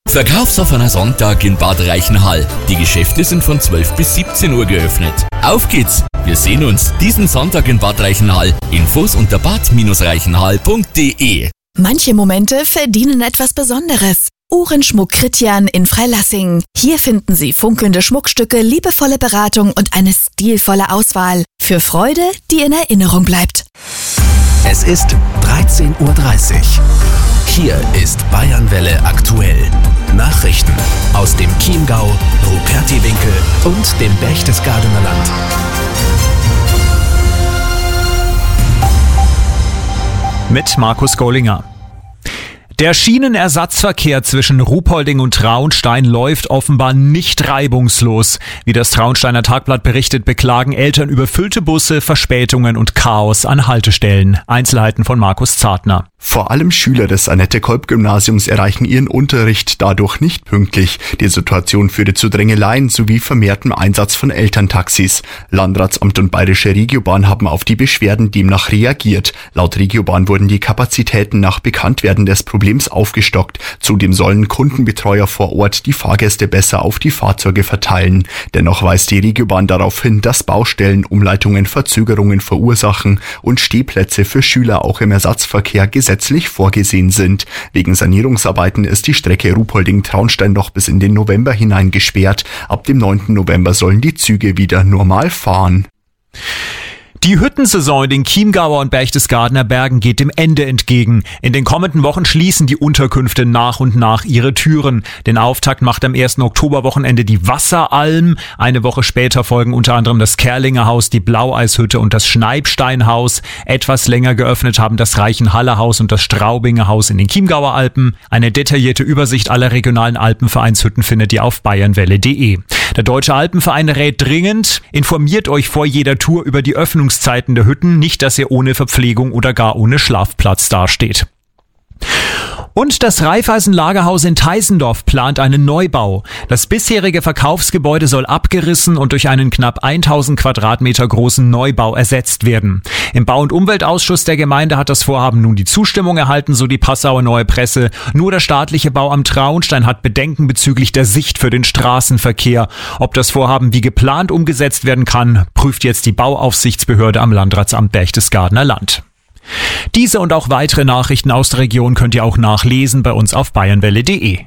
Verkaufsoffener Sonntag in Bad Reichenhall. Die Geschäfte sind von 12 bis 17 Uhr geöffnet. Auf geht's! Wir sehen uns diesen Sonntag in Bad Reichenhall. Infos unter bad-reichenhall.de. Manche Momente verdienen etwas Besonderes. Uhrenschmuck Kritjan in Freilassing. Hier finden Sie funkelnde Schmuckstücke, liebevolle Beratung und eine stilvolle Auswahl. Für Freude, die in Erinnerung bleibt. Es ist 13:30 Uhr. Hier ist Bayernwelle aktuell. Nachrichten aus dem Chiemgau, Rupertiwinkel und dem Berchtesgadener Land. Mit Markus Gollinger. Der Schienenersatzverkehr zwischen Ruhpolding und Traunstein läuft offenbar nicht reibungslos. Wie das Traunsteiner Tagblatt berichtet, beklagen Eltern überfüllte Busse, Verspätungen und Chaos an Haltestellen. Einzelheiten von Markus Zartner. Vor allem Schüler des Annette-Kolb-Gymnasiums erreichen ihren Unterricht dadurch nicht pünktlich. Die Situation führte zu Drängeleien sowie vermehrtem Einsatz von Elterntaxis. Landratsamt und Bayerische Regiobahn haben auf die Beschwerden demnach reagiert. Laut Regiobahn wurden die Kapazitäten nach Bekanntwerden des Problems aufgestockt. Zudem sollen Kundenbetreuer vor Ort die Fahrgäste besser auf die Fahrzeuge verteilen. Dennoch weist die Regiobahn darauf hin, dass Baustellen, Umleitungen Verzögerungen verursachen und Stehplätze für Schüler auch im Ersatzverkehr gesetzlich vorgesehen sind. Wegen Sanierungsarbeiten ist die Strecke Ruhpolding-Traunstein noch bis in den November hinein gesperrt. Ab dem 9. November sollen die Züge wieder normal fahren. Die Hüttensaison in den Chiemgauer und Berchtesgadener Bergen geht dem Ende entgegen. In den kommenden Wochen schließen die Unterkünfte nach und nach ihre Türen. Den Auftakt macht am 1. Oktoberwochenende die Wasseralm. Eine Woche später folgen unter anderem das Kerlinger Haus, die Blaueishütte und das Schneibsteinhaus. Etwas länger geöffnet haben das Reichenhaller Haus und das Straubinger Haus in den Chiemgauer Alpen. Eine detaillierte Übersicht aller regionalen Alpenvereinshütten findet ihr auf bayernwelle.de. Der Deutsche Alpenverein rät dringend, informiert euch vor jeder Tour über die Öffnungszeiten der Hütten, nicht, dass ihr ohne Verpflegung oder gar ohne Schlafplatz dasteht. Und das Raiffeisen-Lagerhaus in Teisendorf plant einen Neubau. Das bisherige Verkaufsgebäude soll abgerissen und durch einen knapp 1000 Quadratmeter großen Neubau ersetzt werden. Im Bau- und Umweltausschuss der Gemeinde hat das Vorhaben nun die Zustimmung erhalten, so die Passauer Neue Presse. Nur der staatliche Bauamt Traunstein hat Bedenken bezüglich der Sicht für den Straßenverkehr. Ob das Vorhaben wie geplant umgesetzt werden kann, prüft jetzt die Bauaufsichtsbehörde am Landratsamt Berchtesgadener Land. Diese und auch weitere Nachrichten aus der Region könnt ihr auch nachlesen bei uns auf bayernwelle.de.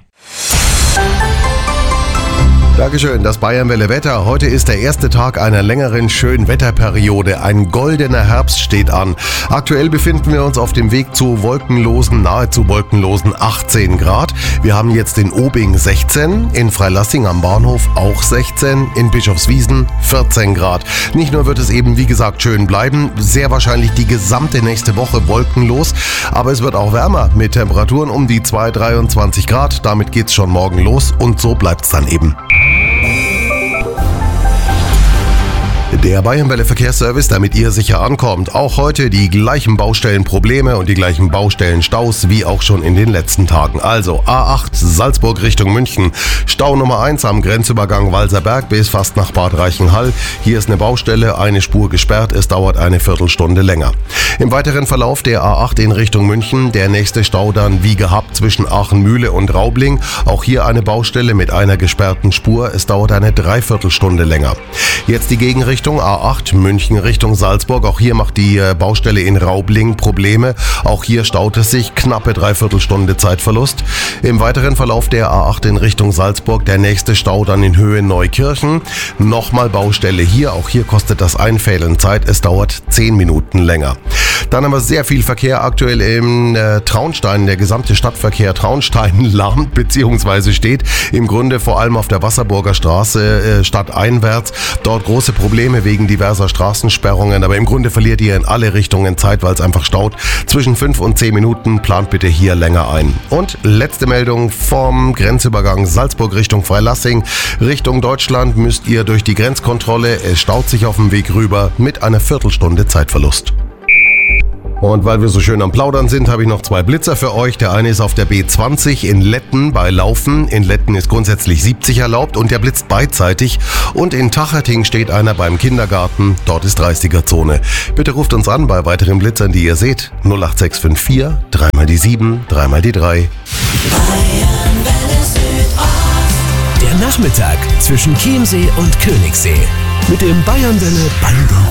Dankeschön, das Bayernwelle Wetter. Heute ist der erste Tag einer längeren Schönwetterperiode. Ein goldener Herbst steht an. Aktuell befinden wir uns auf dem Weg zu nahezu wolkenlosen 18 Grad. Wir haben jetzt in Obing 16, in Freilassing am Bahnhof auch 16, in Bischofswiesen 14 Grad. Nicht nur wird es eben, wie gesagt, schön bleiben, sehr wahrscheinlich die gesamte nächste Woche wolkenlos, aber es wird auch wärmer mit Temperaturen um die 23 Grad. Damit geht's schon morgen los und so bleibt's dann eben. Der Bayernwelle Verkehrsservice, damit ihr sicher ankommt. Auch heute die gleichen Baustellenprobleme und die gleichen Baustellenstaus wie auch schon in den letzten Tagen. Also A8 Salzburg Richtung München. Stau Nummer 1 am Grenzübergang Walserberg bis fast nach Bad Reichenhall. Hier ist eine Baustelle, eine Spur gesperrt. Es dauert eine Viertelstunde länger. Im weiteren Verlauf der A8 in Richtung München. Der nächste Stau dann wie gehabt zwischen Aachenmühle und Raubling. Auch hier eine Baustelle mit einer gesperrten Spur. Es dauert eine Dreiviertelstunde länger. Jetzt die Gegenrichtung A8 München Richtung Salzburg. Auch hier macht die Baustelle in Raubling Probleme. Auch hier staut es sich, knappe Dreiviertelstunde Zeitverlust. Im weiteren Verlauf der A8 in Richtung Salzburg der nächste Stau dann in Höhe Neukirchen. Nochmal Baustelle hier. Auch hier kostet das Einfädeln Zeit. Es dauert 10 Minuten länger. Dann haben wir sehr viel Verkehr aktuell im Traunstein. Der gesamte Stadtverkehr Traunstein lahmt bzw. steht. Im Grunde vor allem auf der Wasserburger Straße stadteinwärts. Dort große Probleme wegen diverser Straßensperrungen, aber im Grunde verliert ihr in alle Richtungen Zeit, weil es einfach staut. Zwischen 5 und 10 Minuten, plant bitte hier länger ein. Und letzte Meldung vom Grenzübergang Salzburg Richtung Freilassing. Richtung Deutschland müsst ihr durch die Grenzkontrolle. Es staut sich auf dem Weg rüber mit einer Viertelstunde Zeitverlust. Und weil wir so schön am Plaudern sind, habe ich noch 2 Blitzer für euch. Der eine ist auf der B20 in Letten bei Laufen. In Letten ist grundsätzlich 70 erlaubt und der blitzt beidseitig. Und in Tacherting steht einer beim Kindergarten. Dort ist 30er-Zone. Bitte ruft uns an bei weiteren Blitzern, die ihr seht. 08654 3 mal die 7, 3 mal die 3. Nachmittag zwischen Chiemsee und Königssee. Mit dem Bayernwelle Bango.